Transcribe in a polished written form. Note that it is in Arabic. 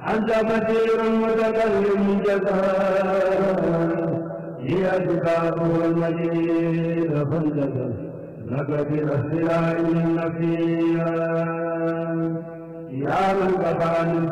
أنت كثير متكلم جزاء هي الكتاب والمجيد فانتظر لك في الاختراع النفيا يا من كفاني